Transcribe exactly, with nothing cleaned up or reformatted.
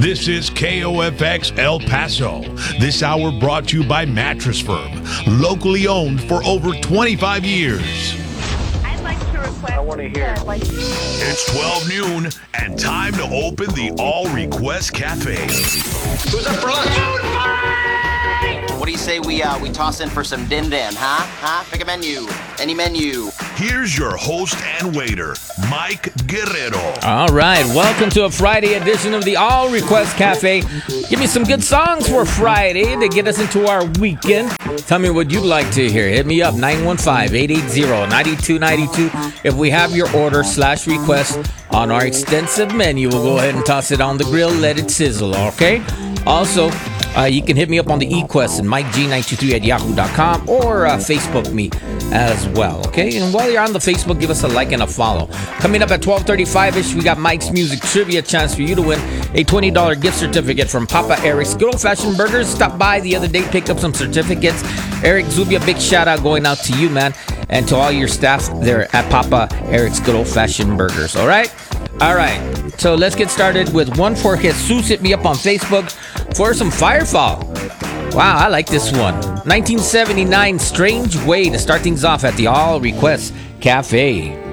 This is K O F X El Paso. This hour brought to you by Mattress Firm, locally owned for over twenty-five years. I'd like to request. I want to hear. uh, like- It's twelve noon and time to open the All Request Cafe. Who's up for lunch? What do you say we uh, we toss in for some dim dim, huh? Huh? Pick a menu. Any menu. Here's your host and waiter, Mike Guerrero. All right, welcome to a Friday edition of the All Request Cafe. Give me some good songs for Friday to get us into our weekend. Tell me what you'd like to hear. Hit me up, nine one five, eight eight zero, nine two nine two. If we have your order slash request on our extensive menu, we'll go ahead and toss it on the grill, let it sizzle, okay? Also, uh, you can hit me up on the eQuest and Mike G nine two three at yahoo dot com or uh, Facebook me as well, okay? And while you're on the Facebook, give us a like and a follow. Coming up at twelve thirty-five-ish, we got Mike's Music Trivia, chance for you to win a twenty dollars gift certificate from Papa Eric's Good Old Fashioned Burgers. Stop by the other day, pick up some certificates. Eric Zubia, big shout out going out to you, man, and to all your staff there at Papa Eric's Good Old Fashioned Burgers, all right? All right, so let's get started with one for Jesus. Hit me up on Facebook for some Firefall. Wow, I like this one. nineteen seventy-nine, Strange Way to start things off at the All Request Cafe.